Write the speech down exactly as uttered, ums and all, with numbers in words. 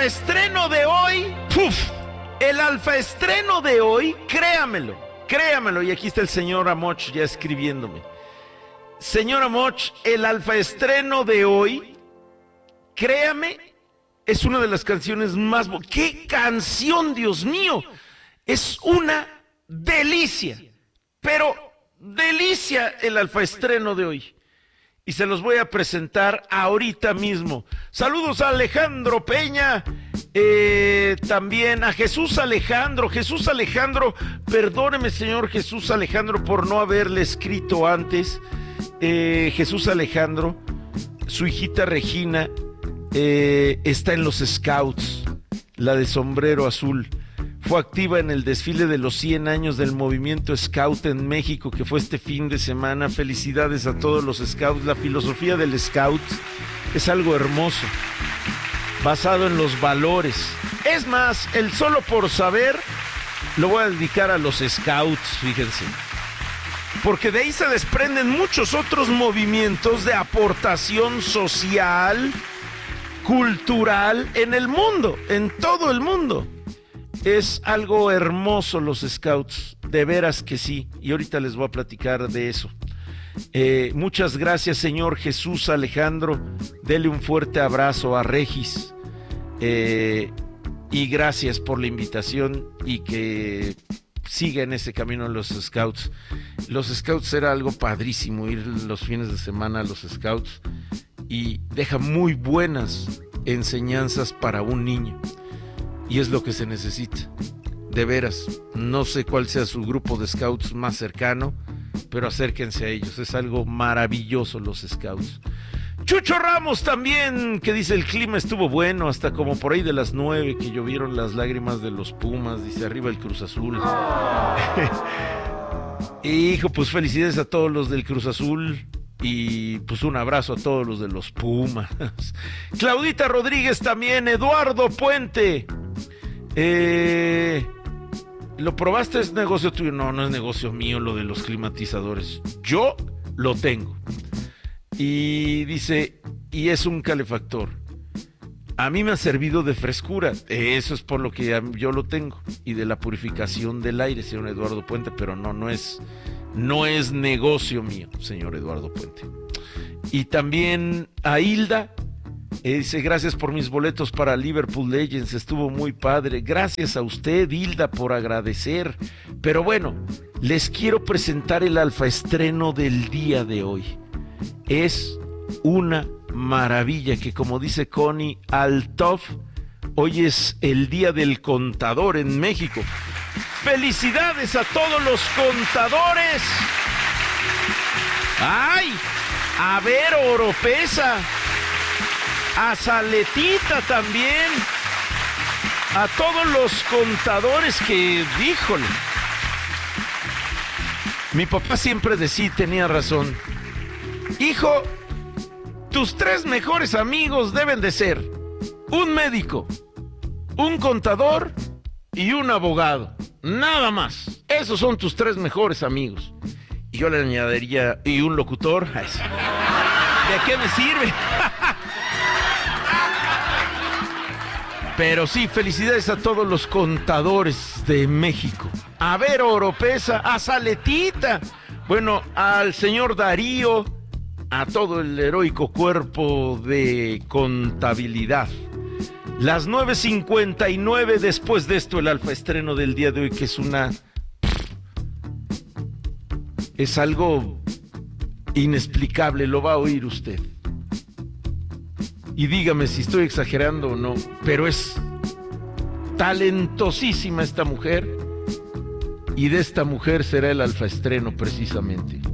alfa estreno de hoy, ¡puf! El alfa estreno de hoy, créamelo, créamelo, y aquí está el señor Amoch ya escribiéndome. Señor Amoch, el alfa estreno de hoy, créame, es una de las canciones más... Bo- ¡Qué canción, Dios mío! Es una delicia, pero delicia el alfa estreno de hoy. Y se los voy a presentar ahorita mismo. Saludos a Alejandro Peña, eh, también a Jesús Alejandro. Jesús Alejandro, perdóneme, señor Jesús Alejandro, por no haberle escrito antes. Eh, Jesús Alejandro, su hijita Regina, eh, está en los Scouts, la de sombrero azul. Fue activa en el desfile de los cien años del movimiento Scout en México, que fue este fin de semana. Felicidades a todos los Scouts. La filosofía del Scout es algo hermoso, basado en los valores. Es más, el solo por saber lo voy a dedicar a los Scouts, fíjense. Porque de ahí se desprenden muchos otros movimientos de aportación social, cultural, en el mundo, en todo el mundo. Es algo hermoso los Scouts, de veras que sí, y ahorita les voy a platicar de eso. Eh, muchas gracias, señor Jesús Alejandro, dele un fuerte abrazo a Regis, eh, y gracias por la invitación y que siga en ese camino los Scouts. Los Scouts era algo padrísimo, ir los fines de semana a los Scouts, y deja muy buenas enseñanzas para un niño. Y es lo que se necesita, de veras. No sé cuál sea su grupo de Scouts más cercano, pero acérquense a ellos, es algo maravilloso los Scouts. Chucho Ramos también, que dice el clima estuvo bueno, hasta como por ahí de las nueve, que llovieron las lágrimas de los Pumas, dice arriba el Cruz Azul. Hijo, pues felicidades a todos los del Cruz Azul. Y pues un abrazo a todos los de los Pumas. Claudita Rodríguez también, Eduardo Puente. Eh, ¿Lo probaste? ¿Es negocio tuyo? No, no es negocio mío lo de los climatizadores. Yo lo tengo. Y dice, y es un calefactor. A mí me ha servido de frescura. Eso es por lo que yo lo tengo. Y de la purificación del aire, señor Eduardo Puente, pero no, no es... No es negocio mío, señor Eduardo Puente. Y también a Hilda, eh, dice, gracias por mis boletos para Liverpool Legends, estuvo muy padre. Gracias a usted, Hilda, por agradecer. Pero bueno, les quiero presentar el alfa estreno del día de hoy. Es una maravilla que, como dice Connie Altov, hoy es el día del contador en México. ¡Felicidades a todos los contadores! ¡Ay! A Vero Oropesa, a Saletita también, a todos los contadores que, díjole. Mi papá siempre decía, tenía razón. Hijo, tus tres mejores amigos deben de ser un médico, un contador y un abogado. Nada más. Esos son tus tres mejores amigos. Y yo le añadiría, ¿y un locutor? Ay, ¿de qué me sirve? Pero sí, felicidades a todos los contadores de México. A Vero Oropesa, a Saletita, bueno, al señor Darío, a todo el heroico cuerpo de contabilidad. Las nueve cincuenta y nueve, después de esto el alfa estreno del día de hoy, que es una... Es algo inexplicable, lo va a oír usted. Y dígame si estoy exagerando o no, pero es talentosísima esta mujer, y de esta mujer será el alfa estreno precisamente.